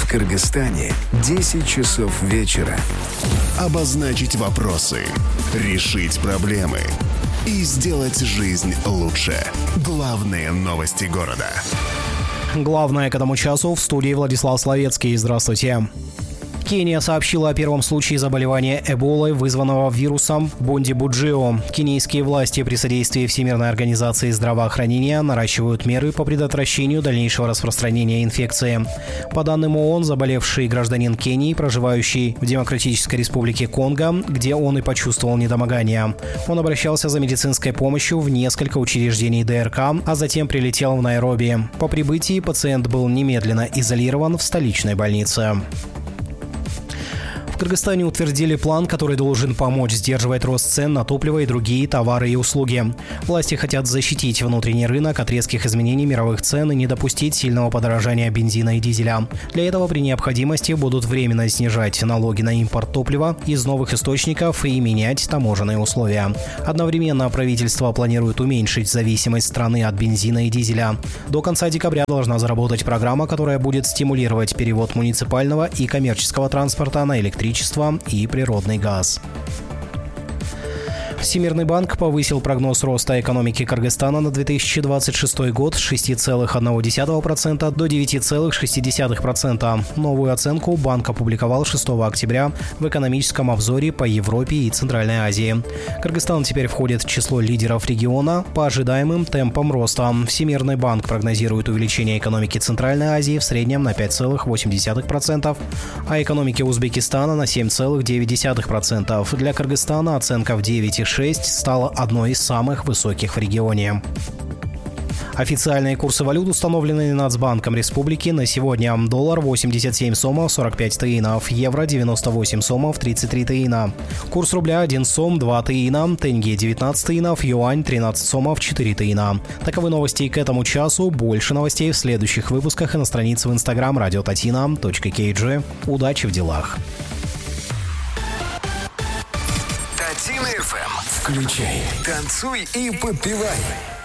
Кыргызстане 10 часов вечера. Обозначить вопросы, решить проблемы и сделать жизнь лучше. Главные новости города. Главное к этому часу. В студии Владислав Словецкий. Здравствуйте. Кения сообщила о первом случае заболевания Эболой, вызванного вирусом Бундибуджио. Кенийские власти при содействии Всемирной организации здравоохранения наращивают меры по предотвращению дальнейшего распространения инфекции. По данным ООН, заболевший гражданин Кении, проживающий в Демократической Республике Конго, где он и почувствовал недомогание. Он обращался за медицинской помощью в несколько учреждений ДРК, а затем прилетел в Найроби. По прибытии пациент был немедленно изолирован в столичной больнице. В Кыргызстане утвердили план, который должен помочь сдерживать рост цен на топливо и другие товары и услуги. Власти хотят защитить внутренний рынок от резких изменений мировых цен и не допустить сильного подорожания бензина и дизеля. Для этого при необходимости будут временно снижать налоги на импорт топлива из новых источников и менять таможенные условия. Одновременно правительство планирует уменьшить зависимость страны от бензина и дизеля. До конца декабря должна заработать программа, которая будет стимулировать перевод муниципального и коммерческого транспорта на электричество и природный газ. Всемирный банк повысил прогноз роста экономики Кыргызстана на 2026 год с 6,1% до 9,6%. Новую оценку банк опубликовал 6 октября в экономическом обзоре по Европе и Центральной Азии. Кыргызстан теперь входит в число лидеров региона по ожидаемым темпам роста. Всемирный банк прогнозирует увеличение экономики Центральной Азии в среднем на 5,8%, а экономики Узбекистана на 7,9%. Для Кыргызстана оценка в 9,6% стала одной из самых высоких в регионе. Официальные курсы валют, установленные Нацбанком Республики, на сегодня: доллар 87 сомов 45 тыинов, евро 98 сомов 33 тыина, курс рубля 1 сом 2 тыина, тенге 19 тыинов, юань 13 сомов 4 тыина. Таковы новости к этому часу. Больше новостей в следующих выпусках и на странице в Instagram radiotatina.kg. Удачи в делах. Татина ФМ. Включай, танцуй и подпевай.